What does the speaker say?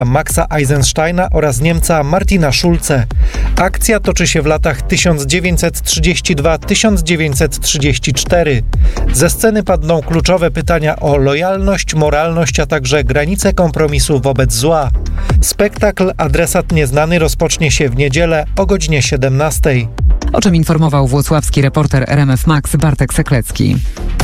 Maxa Eisensteina oraz Niemca Martina Schulze. Akcja toczy się w latach 1932-1934. Ze sceny padną kluczowe pytania o lojalność, moralność, a także granice kompromisu wobec zła. Spektakl Adresat Nieznany rozpocznie się w niedzielę o godzinie 17. O czym informował włocławski reporter RMF Max Bartek Seklecki.